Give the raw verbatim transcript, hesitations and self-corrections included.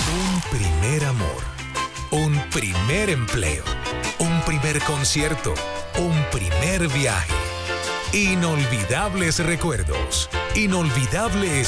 Un primer amor, un primer empleo, un primer concierto, un primer viaje. Inolvidables recuerdos, inolvidables